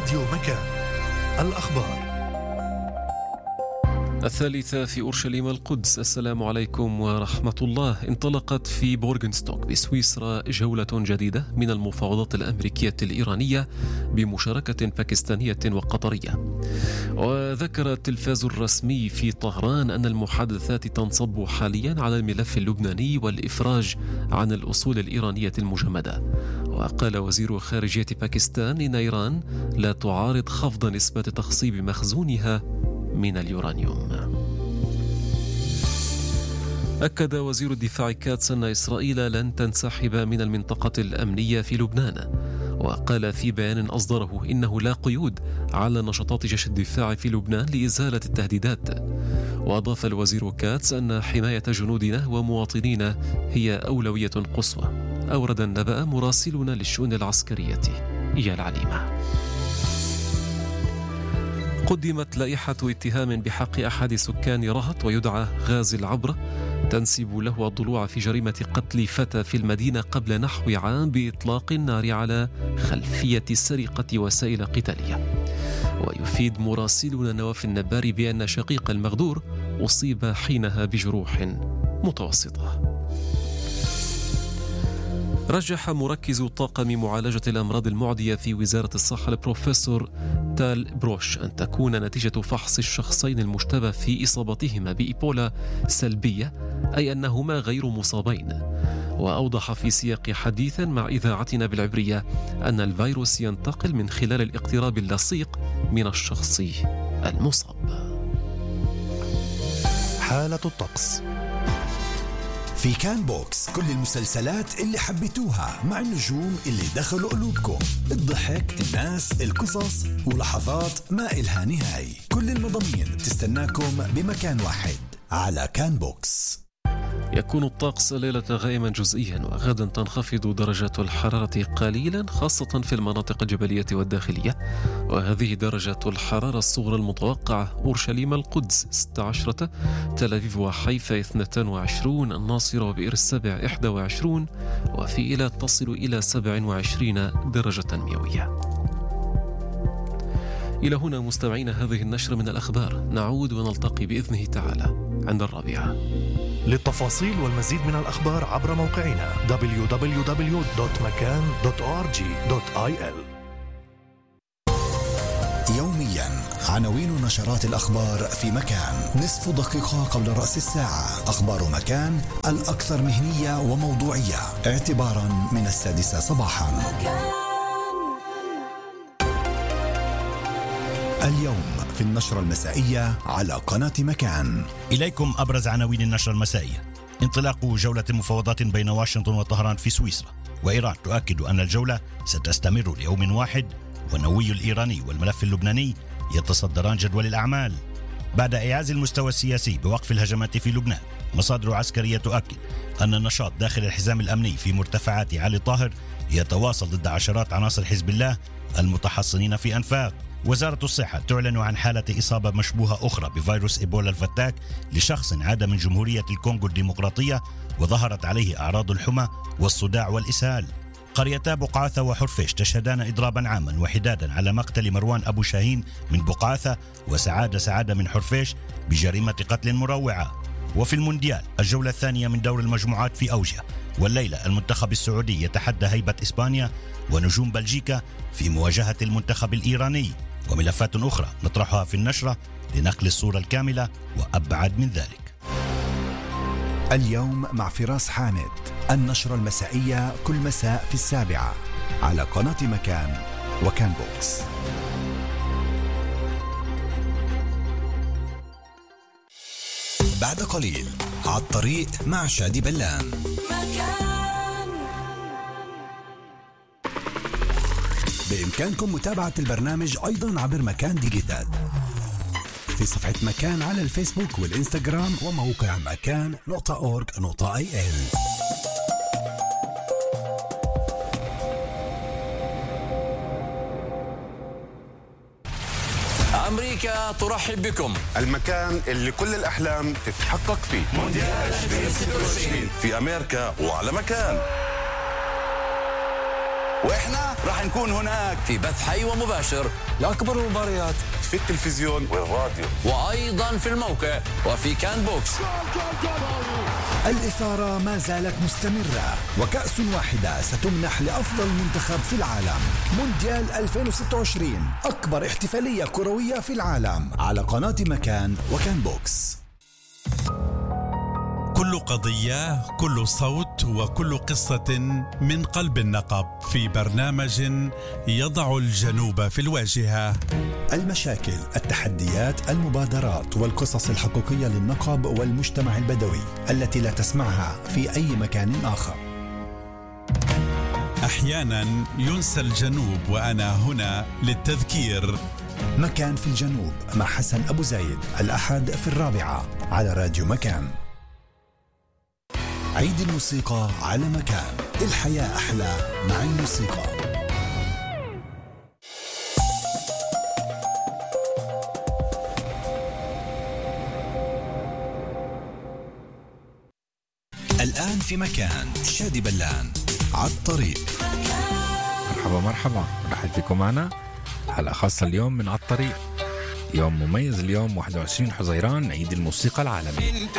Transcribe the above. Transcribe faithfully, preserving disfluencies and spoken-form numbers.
راديو مكان. الأخبار الثالثة في أورشليم القدس. السلام عليكم ورحمة الله. انطلقت في بورغنستوك بسويسرا جولة جديدة من المفاوضات الأمريكية الإيرانية بمشاركة باكستانية وقطرية. وذكر التلفاز الرسمي في طهران أن المحادثات تنصب حاليا على الملف اللبناني والإفراج عن الأصول الإيرانية المجمدة. وقال وزير خارجية باكستان إن إيران لا تعارض خفض نسبة تخصيب مخزونها من اليورانيوم. أكد وزير الدفاع كاتس أن إسرائيل لن تنسحب من المنطقة الأمنية في لبنان. وقال في بيان أصدره إنه لا قيود على نشاطات جيش الدفاع في لبنان لإزالة التهديدات. وأضاف الوزير كاتس أن حماية جنودنا ومواطنينا هي أولوية قصوى. أورد النبأ مراسلنا للشؤون العسكرية إيال عليمة. قدمت لائحة اتهام بحق أحد سكان رهط ويدعى غازي العبرة تنسب له الضلوع في جريمة قتل فتى في المدينة قبل نحو عام بإطلاق النار على خلفية سرقة وسائل قتالية. ويفيد مراسلنا نواف النباري بأن شقيق المغدور أصيب حينها بجروح متوسطة. رجح مركز طاقم معالجة الأمراض المعدية في وزارة الصحة البروفيسور تال بروش أن تكون نتيجة فحص الشخصين المشتبه في إصابتهما بإيبولا سلبية، أي أنهما غير مصابين. وأوضح في سياق حديث مع إذاعتنا بالعبرية أن الفيروس ينتقل من خلال الاقتراب اللصيق من الشخص المصاب. حالة الطقس في كان بوكس، كل المسلسلات اللي حبيتوها مع النجوم اللي دخلوا قلوبكم، الضحك، الناس، القصص ولحظات ما إلها نهاية. كل المضامين بتستناكم بمكان واحد على كان بوكس. يكون الطقس ليلة غائما جزئيا، وغدا تنخفض درجات الحرارة قليلا خاصة في المناطق الجبلية والداخلية. وهذه درجة الحرارة الصغرى المتوقعة: أورشليم القدس ستة عشر، تل أبيب وحيفا اثنين وعشرين، الناصرة وبئر السبع إحدى وعشرين، وفي إيلات تصل إلى سبع وعشرين درجة مئوية. إلى هنا مستمعين هذه النشرة من الأخبار. نعود ونلتقي بإذنه تعالى عند الرابعة. للتفاصيل والمزيد من الأخبار عبر موقعنا دبليو دبليو دبليو دوت مكان دوت أو آر جي دوت آي إل. يوميا عناوين نشرات الأخبار في مكان. نصف دقيقة قبل رأس الساعة أخبار مكان الأكثر مهنية وموضوعية اعتبارا من السادسة صباحا. اليوم في النشرة المسائية على قناة مكان. إليكم أبرز عناوين النشرة المسائية. انطلاق جولة مفاوضات بين واشنطن وطهران في سويسرا، وإيران تؤكد أن الجولة ستستمر ليوم واحد، والنووي الإيراني والملف اللبناني يتصدران جدول الأعمال. بعد إعاز المستوى السياسي بوقف الهجمات في لبنان، مصادر عسكرية تؤكد أن النشاط داخل الحزام الأمني في مرتفعات علي طاهر يتواصل ضد عشرات عناصر حزب الله المتحصنين في أنفاق. وزارة الصحة تعلن عن حالة إصابة مشبوهة أخرى بفيروس إيبولا الفتاك لشخص عاد من جمهورية الكونغو الديمقراطية وظهرت عليه أعراض الحمى والصداع والإسهال. قريتا بقعاثة وحرفيش تشهدان إضرابا عاما وحدادا على مقتل مروان أبو شاهين من بقعاثة وسعادة سعادة من حرفيش بجريمة قتل مروعة. وفي المونديال الجولة الثانية من دور المجموعات في أوجه، والليلة المنتخب السعودي يتحدى هيبة إسبانيا ونجوم بلجيكا في مواجهة المنتخب الإيراني. وملفات أخرى نطرحها في النشرة لنقل الصورة الكاملة وأبعد من ذلك. اليوم مع فراس حامد، النشرة المسائية كل مساء في السابعة على قناة مكان وكان بوكس. بعد قليل على الطريق مع شادي بلان. بإمكانكم متابعة البرنامج أيضا عبر مكان ديجيتال في صفحة مكان على الفيسبوك والإنستغرام وموقع مكان نقطة أورج نقطة آي إل. أمريكا ترحب بكم، المكان اللي كل الأحلام تتحقق فيه. مونديال ألفين وستة وعشرين في أمريكا وعلى مكان. وإحنا راح نكون هناك في بث حي ومباشر لأكبر المباريات في التلفزيون والراديو، وأيضا في الموقع وفي كان بوكس. الإثارة ما زالت مستمرة، وكأس واحدة ستمنح لأفضل منتخب في العالم. مونديال ألفين وستة وعشرين، أكبر احتفالية كروية في العالم، على قناة مكان وكان بوكس. كل قضية، كل صوت، وكل قصة من قلب النقب، في برنامج يضع الجنوب في الواجهة. المشاكل، التحديات، المبادرات والقصص الحقيقية للنقب والمجتمع البدوي التي لا تسمعها في أي مكان آخر. أحيانا ينسى الجنوب، وأنا هنا للتذكير. مكان في الجنوب مع حسن أبو زايد، الأحد في الرابعة على راديو مكان. عيد الموسيقى على مكان، الحياة أحلى مع الموسيقى. الآن في مكان، شادي بلان عالطريق. مرحبا مرحبا، رحب فيكم معنا حلقة خاصة اليوم من عالطريق. يوم مميز اليوم، واحد وعشرين حزيران، عيد الموسيقى العالمي.